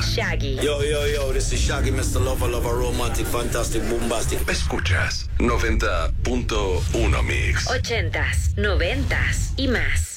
Shaggy. Yo, this is Shaggy, Mr. Lover, romantic, fantastic, bombastic. Escuchas 90.1 Mix. 80s, 90s y más.